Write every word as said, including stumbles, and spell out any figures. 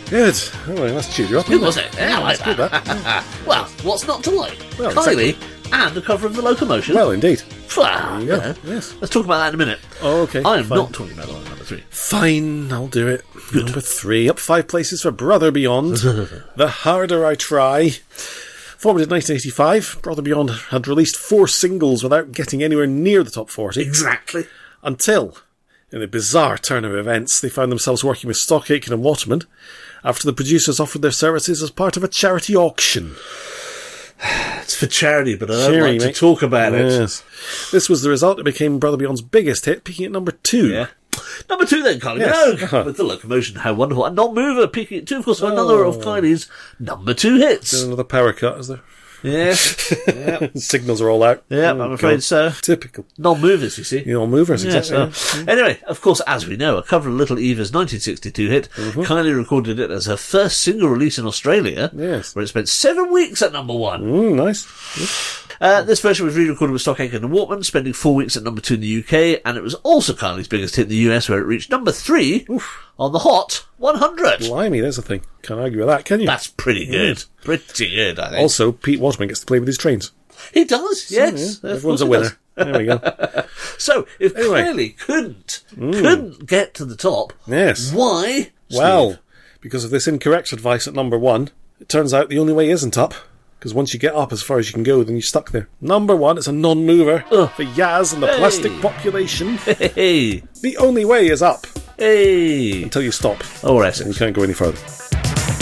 Good. Oh, well, that's cheered you up. Good, isn't was it? Yeah, I like Good, that. that. Well, what's not to like? Well, Kylie and the cover of the Locomotion. Well, indeed. Well, There you go. you know, Yes. Let's talk about that in a minute. Oh, okay. I am fine. not talking about line number three. Fine, I'll do it. Number three, up five places for Brother Beyond. The Harder I Try. Formed in nineteen eighty-five, Brother Beyond had released four singles without getting anywhere near the top forty. Exactly. Until, in a bizarre turn of events, they found themselves working with Stock Aitken and Waterman after the producers offered their services as part of a charity auction. It's for charity, but I don't Cheery, like to mate. talk about it. Yes. This was the result. It became Brother Beyond's biggest hit, peaking at number two. Yeah. Number two then, Kylie. Yes. No, with the Locomotion, how wonderful. And Non-Mover peaking at two, of course, for another of Kylie's number two hits. Doing another power cut, is there? Yes. yeah. Signals are all out. Yeah, Oh, I'm afraid God. so. Typical. Non-movers, you see. You know, movers, Yeah, exactly. so- Anyway, of course, as we know, a cover of Little Eva's nineteen sixty-two hit, Kylie recorded it as her first single release in Australia, Yes. where it spent seven weeks at number one. Mm, nice. Uh, this version was re-recorded with Stock Aitken and Waterman, spending four weeks at number two in the U K, and it was also Kylie's biggest hit in the U S, where it reached number three on the Hot one hundred. Blimey, there's a thing. Can't argue with that, can you? That's pretty good. Pretty good, I think. Also, Pete Waterman gets to play with his trains. he does, yes. Yeah, Of everyone's course a he winner. does. There we go. So, if Anyway. Kylie couldn't, couldn't get to the top, Yes. why? Well, Steve? because of this incorrect advice at number one, it turns out the only way isn't up. Because once you get up as far as you can go, then you're stuck there. Number one, it's a non-mover Ugh. for Yaz and the Hey. plastic population. Hey, The only way is up hey. until you stop. Oh, And you Essex. can't go any further.